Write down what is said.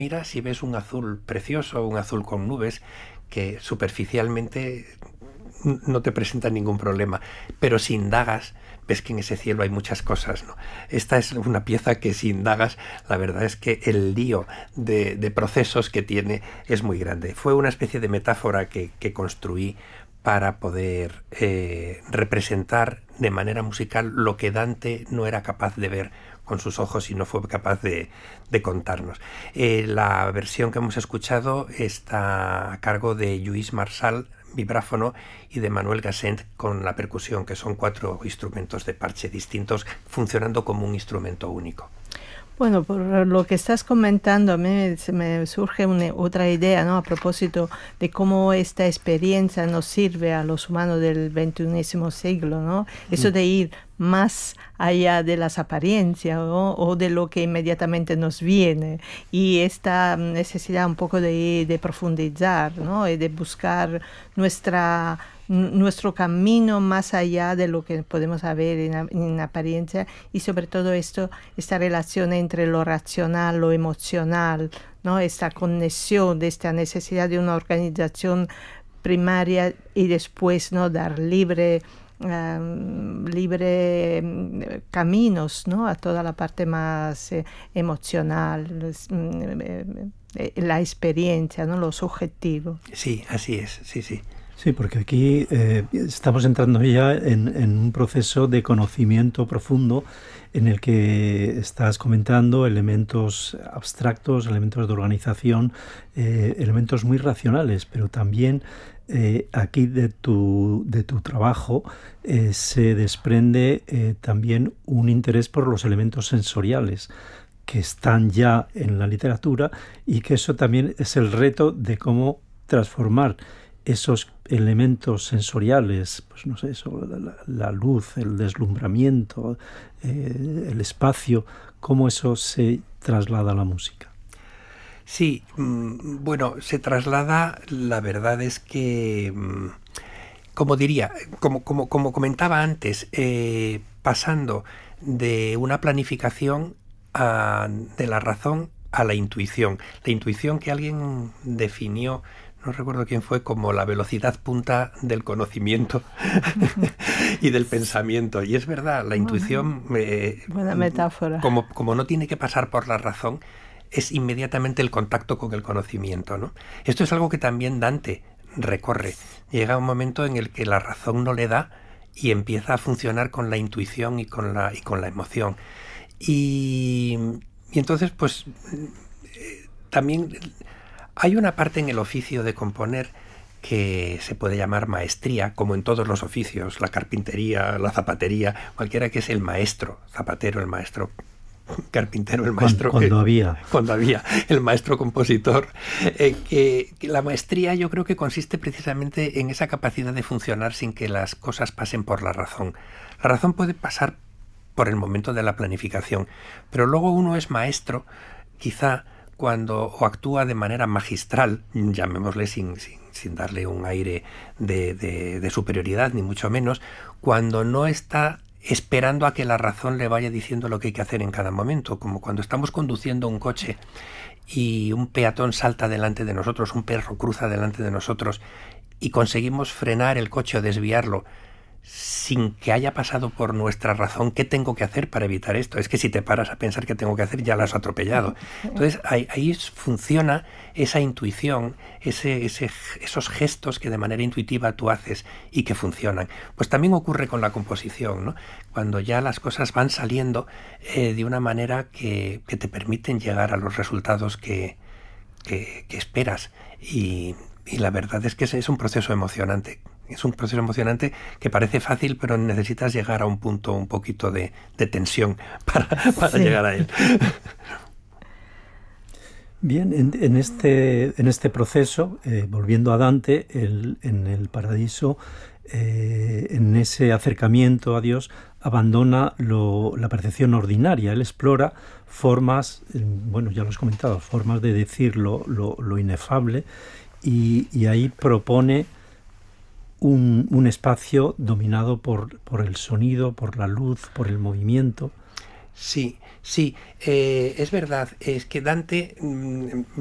miras y ves un azul precioso, un azul con nubes, que superficialmente no te presenta ningún problema, pero si indagas, ves que en ese cielo hay muchas cosas, ¿no? Esta es una pieza que si indagas, la verdad es que el lío de procesos que tiene es muy grande. Fue una especie de metáfora que construí para poder representar de manera musical lo que Dante no era capaz de ver con sus ojos y no fue capaz de contarnos. La versión que hemos escuchado está a cargo de Lluís Marsal, vibráfono, y de Manuel Gasset con la percusión, que son 4 instrumentos de parche distintos funcionando como un instrumento único. Bueno, por lo que estás comentando, a mí se me surge otra idea, ¿no? A propósito de cómo esta experiencia nos sirve a los humanos del XXI siglo, ¿no? Eso de ir más allá de las apariencias, ¿no? O de lo que inmediatamente nos viene, y esta necesidad un poco de profundizar, ¿no? Y de buscar nuestro camino más allá de lo que podemos ver en apariencia, y sobre todo esta relación entre lo racional, lo emocional, ¿no? Esta conexión de esta necesidad de una organización primaria y después, ¿no? Dar libre caminos, ¿no? A toda la parte más emocional, la experiencia, ¿no? Lo subjetivo. Sí, así es, sí, sí. Sí, porque aquí estamos entrando ya en un proceso de conocimiento profundo en el que estás comentando elementos abstractos, elementos de organización, elementos muy racionales, pero también aquí de tu trabajo se desprende también un interés por los elementos sensoriales que están ya en la literatura, y que eso también es el reto de cómo transformar esos elementos sensoriales, pues no sé, eso, la luz, el deslumbramiento, el espacio, cómo eso se traslada a la música. Sí, bueno, se traslada, la verdad es que, como diría, como comentaba antes, pasando de una planificación de la razón a la intuición. La intuición que alguien definió, no recuerdo quién fue, como la velocidad punta del conocimiento y del pensamiento. Y es verdad, la intuición, buena metáfora. Como no tiene que pasar por la razón, es inmediatamente el contacto con el conocimiento, ¿no? Esto es algo que también Dante recorre. Llega un momento en el que la razón no le da y empieza a funcionar con la intuición y con la emoción. Y entonces, pues, también hay una parte en el oficio de componer que se puede llamar maestría, como en todos los oficios, la carpintería, la zapatería, cualquiera, que es el maestro zapatero, el maestro carpintero, el maestro... Cuando había el maestro compositor. Que la maestría, yo creo que consiste precisamente en esa capacidad de funcionar sin que las cosas pasen por la razón. La razón puede pasar por el momento de la planificación, pero luego uno es maestro, quizá cuando actúa de manera magistral, llamémosle sin darle un aire de superioridad, ni mucho menos, cuando no está esperando a que la razón le vaya diciendo lo que hay que hacer en cada momento, como cuando estamos conduciendo un coche y un peatón salta delante de nosotros, un perro cruza delante de nosotros y conseguimos frenar el coche o desviarlo sin que haya pasado por nuestra razón. ¿Qué tengo que hacer para evitar esto? Es que si te paras a pensar qué tengo que hacer, ya lo has atropellado. Entonces ahí funciona esa intuición, esos gestos que de manera intuitiva tú haces y que funcionan. Pues también ocurre con la composición, ¿no? Cuando ya las cosas van saliendo de una manera que te permiten llegar a los resultados que esperas. Y la verdad es que es un proceso emocionante. Es un proceso emocionante que parece fácil, pero necesitas llegar a un punto un poquito de tensión para sí. llegar a él. Bien, en este proceso, volviendo a Dante, en el Paradiso, en ese acercamiento a Dios, abandona la percepción ordinaria. Él explora formas, bueno, ya lo has comentado, formas de decir lo inefable, y ahí propone un espacio dominado por el sonido, por la luz, por el movimiento. Sí, Sí, es verdad, es que Dante